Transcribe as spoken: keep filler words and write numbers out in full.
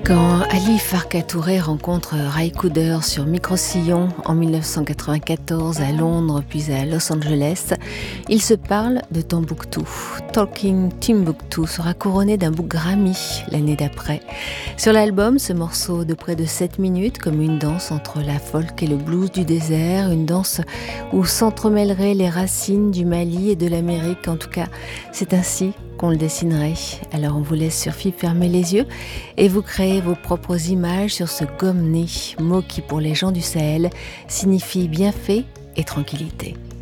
Quand Ali Farka Touré rencontre Ray Cooder sur micro-sillon en mille neuf cent quatre-vingt-quatorze à Londres puis à Los Angeles, ils se parlent de Tombouctou. Talking Timbuktu sera couronné d'un bouc Grammy l'année d'après. Sur l'album, ce morceau de près de sept minutes, comme une danse entre la folk et le blues du désert, une danse où s'entremêleraient les racines du Mali et de l'Amérique. En tout cas, c'est ainsi qu'on le dessinerait. Alors on vous laisse sur F I B fermer les yeux et vous créez vos propres images sur ce gomme-né, mot qui pour les gens du Sahel signifie bienfait et tranquillité.